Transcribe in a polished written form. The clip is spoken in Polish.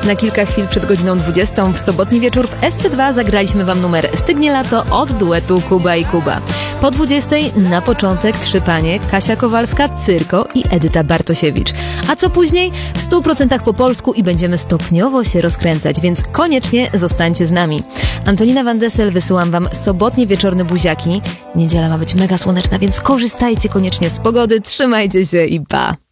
Na kilka chwil przed godziną 20 w sobotni wieczór w SC2 zagraliśmy wam numer Stygnie lato od duetu Kuba i Kuba. Po 20 na początek 3 panie, Kasia Kowalska, Cyrko i Edyta Bartosiewicz. A co później? W 100% po polsku i będziemy stopniowo się rozkręcać, więc koniecznie zostańcie z nami. Antonina Van Dessel, wysyłam wam sobotnie wieczorne buziaki. Niedziela ma być mega słoneczna, więc korzystajcie koniecznie z pogody, trzymajcie się i pa!